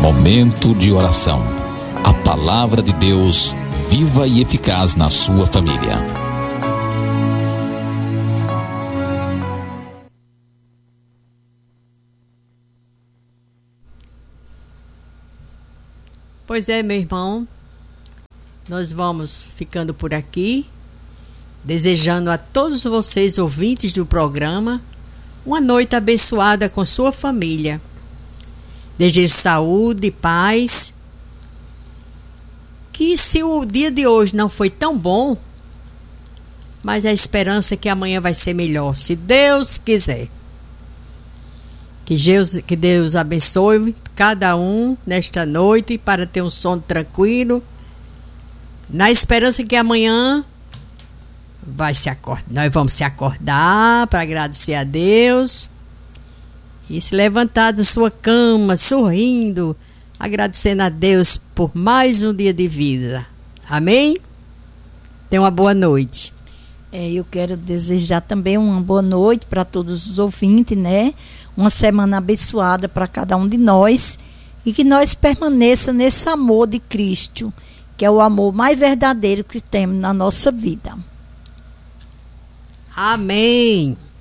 Momento de oração. A palavra de Deus, viva e eficaz na sua família. Pois é, meu irmão, nós vamos ficando por aqui, desejando a todos vocês, ouvintes do programa, uma noite abençoada com sua família. Desejo saúde, paz. Que se o dia de hoje não foi tão bom, mas a esperança é que amanhã vai ser melhor, se Deus quiser. Que Deus abençoe cada um nesta noite para ter um sono tranquilo, na esperança que amanhã nós vamos se acordar para agradecer a Deus e se levantar da sua cama sorrindo, agradecendo a Deus por mais um dia de vida. Amém? Tenha uma boa noite. Eu quero desejar também uma boa noite para todos os ouvintes, né? Uma semana abençoada para cada um de nós e que nós permaneça nesse amor de Cristo, que é o amor mais verdadeiro que temos na nossa vida. Amém.